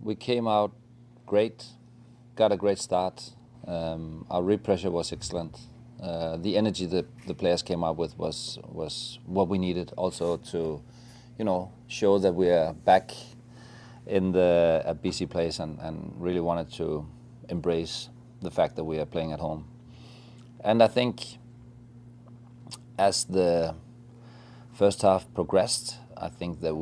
we came out great, got a great start. Our repressure was excellent. The energy that the players came out with was what we needed also to, show that we are back at BC Place and really wanted to embrace the fact that we are playing at home. And I think as the first half progressed, I think that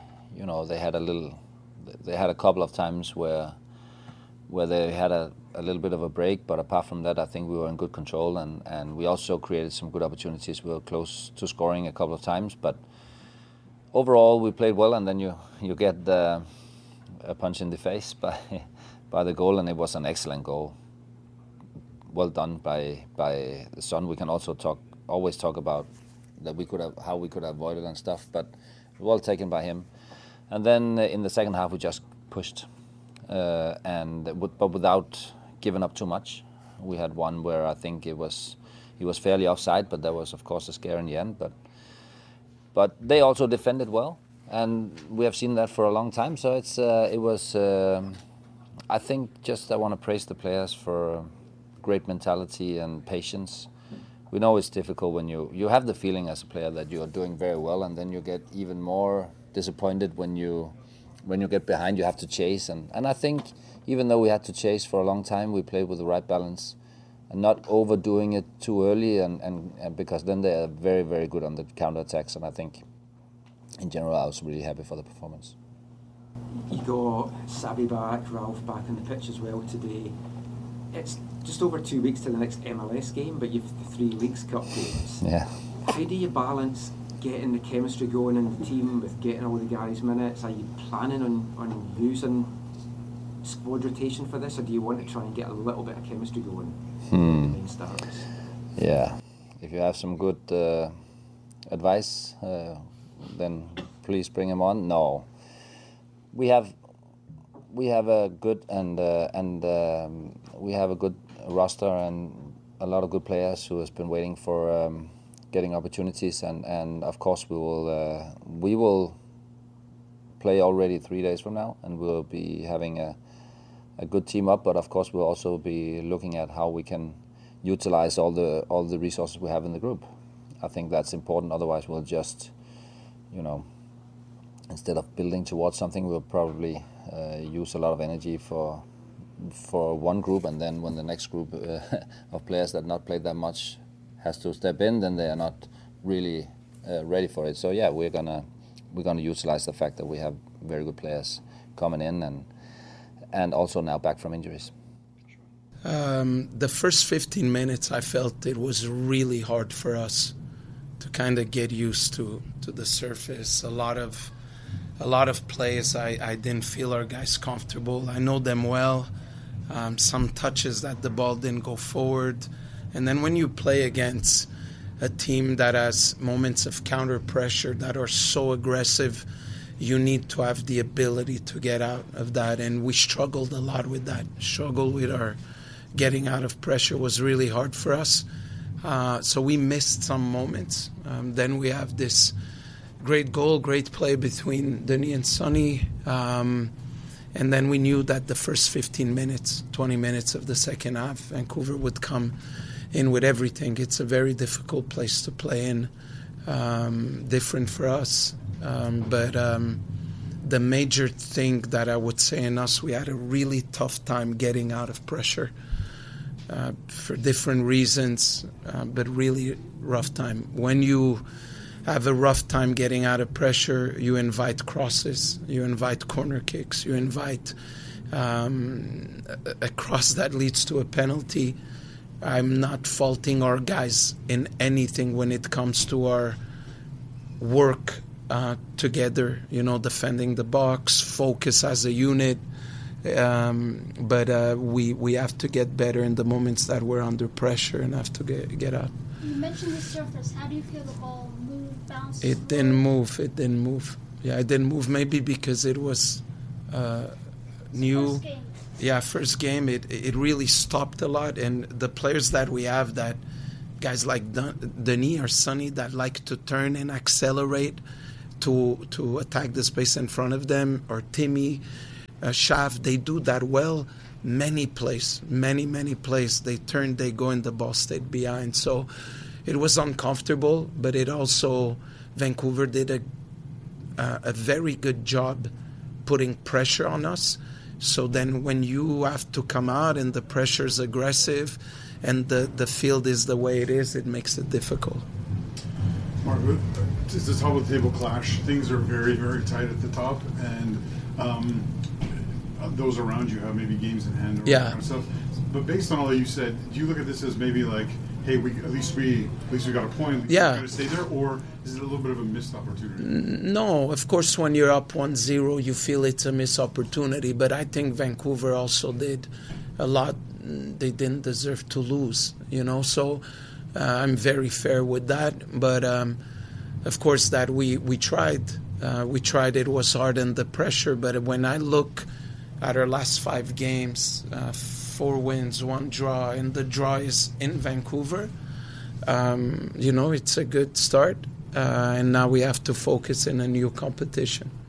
they had a couple of times where they had a little bit of a break, but apart from that, I think we were in good control, and we also created some good opportunities. We were close to scoring a couple of times, but overall we played well, and then you get a punch in the face by the goal, and it was an excellent goal. Well done by the Son. We can also always talk about that how we could have avoided and stuff, but well taken by him. And then in the second half we just pushed, but without giving up too much. We had one where I think he was fairly offside, but there was of course a scare in the end. But they also defended well, and we have seen that for a long time. So it was. I think I want to praise the players for great mentality and patience. We know it's difficult when you have the feeling as a player that you are doing very well, and then you get even more disappointed when you get behind. You have to chase, and I think even though we had to chase for a long time, we played with the right balance and not overdoing it too early, and because then they are very, very good on the counter-attacks, and I think in general I was really happy for the performance. You got Sabi back, Ralph back on the pitch as well today. It's just over 2 weeks to the next MLS game, but you've the 3 Leagues Cup games. Yeah. How do you balance getting the chemistry going in the team with getting all the guys' minutes? Are you planning on using squad rotation for this, or do you want to try and get a little bit of chemistry going with the main starters? Yeah, if you have some good advice, then please bring them on. No, we have a good we have a good roster and a lot of good players who has been waiting for getting opportunities, and of course we will play already 3 days from now, and we'll be having a good team up, but of course we'll also be looking at how we can utilize all the resources we have in the group. I think that's important. Otherwise we'll just, instead of building towards something, we'll probably use a lot of energy for one group, and then when the next group of players that not played that much has to step in, then they are not really ready for it. So yeah, we're gonna utilize the fact that we have very good players coming in and also now back from injuries. The first 15 minutes, I felt it was really hard for us to kind of get used to the surface. A lot of plays, I didn't feel our guys comfortable. I know them well. Some touches that the ball didn't go forward. And then when you play against a team that has moments of counter pressure that are so aggressive, you need to have the ability to get out of that. And we struggled a lot with that. Struggle with our getting out of pressure was really hard for us. So we missed some moments. Then we have this great goal, great play between Denis and Sonny. And then we knew that the first 15 minutes, 20 minutes of the second half, Vancouver would come in with everything. It's a very difficult place to play in, different for us. But the major thing that I would say in us, we had a really tough time getting out of pressure for different reasons, but really rough time. When you have a rough time getting out of pressure, you invite crosses, you invite corner kicks, you invite a cross that leads to a penalty. I'm not faulting our guys in anything when it comes to our work together, defending the box, focus as a unit. But we have to get better in the moments that we're under pressure and have to get out. You mentioned the surface. How do you feel the ball moved, bounced? It didn't move. Yeah, it didn't move. Maybe because it was new. First game. Yeah, first game. It really stopped a lot. And the players that we have, that guys like Denis or Sonny, that like to turn and accelerate to attack the space in front of them, or Timmy, Shav, they do that well. Many plays, many plays. They turn, they go, and the ball stayed behind. So it was uncomfortable, but it also, Vancouver did a very good job putting pressure on us. So then when you have to come out and the pressure is aggressive and the field is the way it is, it makes it difficult. Mark, it's a top of the table clash. Things are very, very tight at the top, and those around you have maybe games in hand or that kind of stuff. But based on all that you said, do you look at this as maybe like, hey, at least we got a point. Yeah. We're going to stay there, or is it a little bit of a missed opportunity? No, of course, when you're up 1-0, you feel it's a missed opportunity. But I think Vancouver also did a lot. They didn't deserve to lose, So I'm very fair with that. But of course, that we tried. We tried. It was hard under pressure. But when I look at our last 5 games, 4 wins, 1 draw, and the draw is in Vancouver. It's a good start, and now we have to focus in a new competition.